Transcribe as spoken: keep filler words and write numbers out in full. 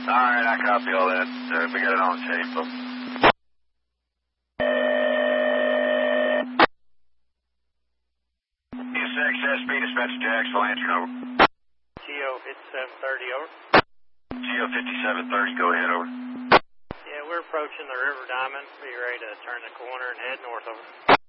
right, I copy all that. Uh, we got it on tape. six S B to Spencer Jacksonville, answer over. G O fifty-seven thirty, over. G O fifty-seven thirty, go ahead, over. Yeah, we're approaching the River Diamond. Be ready to turn the corner and head north, over.